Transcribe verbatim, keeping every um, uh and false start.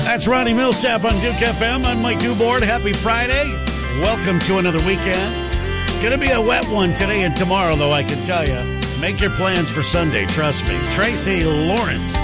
That's Ronnie Millsap on Duke F M. I'm Mike Newboard. Happy Friday. Welcome to another weekend. It's going to be a wet one today and tomorrow, though, I can tell you. Make your plans for Sunday, trust me. Tracy Lawrence